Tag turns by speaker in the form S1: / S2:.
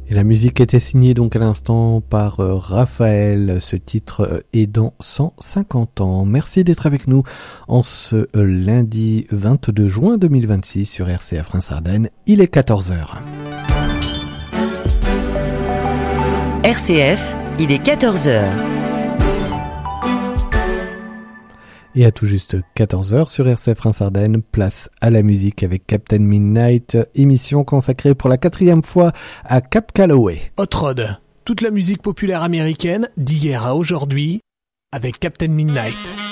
S1: Et la musique était signée donc à l'instant par Raphaël. Ce titre est dans 150 ans. Merci d'être avec nous en ce lundi 22 juin 2026 sur RCF Reims-Ardennes. Il est 14h.
S2: RCF, il est 14h.
S1: Et à tout juste 14h sur RCF Reims-Ardennes, place à la musique avec Captain Midnight, émission consacrée pour la 4e fois à Cab Calloway.
S3: Hot Rod, toute la musique populaire américaine d'hier à aujourd'hui avec Captain Midnight.